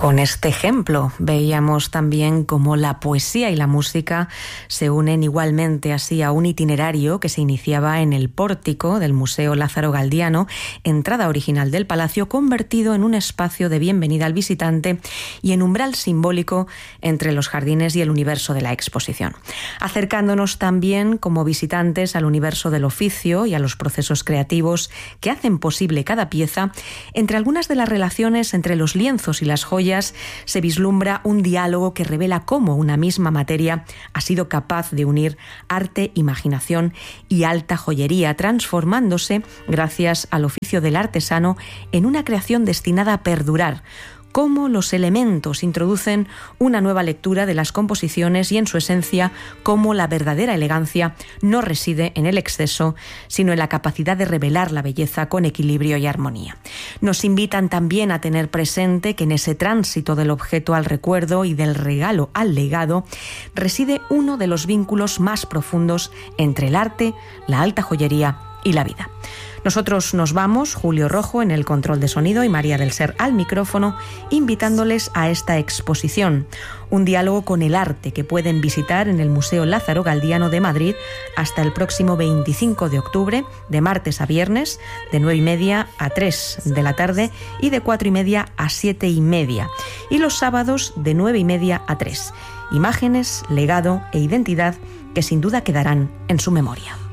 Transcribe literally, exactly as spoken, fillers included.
Con este ejemplo veíamos también cómo la poesía y la música se unen igualmente así a un itinerario que se iniciaba en el pórtico del Museo Lázaro Galdiano, entrada original del palacio, convertido en un espacio de bienvenida al visitante y en umbral simbólico entre los jardines y el universo de la exposición, acercándonos también como visitantes al universo del oficio y a los procesos creativos que hacen posible cada pieza. Entre algunas de las relaciones entre los lienzos y las joyas se vislumbra un diálogo que revela cómo una misma materia ha sido capaz de unir arte, imaginación y alta joyería, transformándose, gracias al oficio del artesano, en una creación destinada a perdurar. Cómo los elementos introducen una nueva lectura de las composiciones y, en su esencia, cómo la verdadera elegancia no reside en el exceso, sino en la capacidad de revelar la belleza con equilibrio y armonía. Nos invitan también a tener presente que en ese tránsito del objeto al recuerdo y del regalo al legado reside uno de los vínculos más profundos entre el arte, la alta joyería y la vida. Nosotros nos vamos, Julio Rojo en el control de sonido y María del Ser al micrófono, invitándoles a esta exposición, un diálogo con el arte que pueden visitar en el Museo Lázaro Galdiano de Madrid hasta el próximo veinticinco de octubre, de martes a viernes, de nueve y media a tres de la tarde y de cuatro y media a siete y media, y los sábados de nueve y media a tres. Imágenes, legado e identidad que sin duda quedarán en su memoria.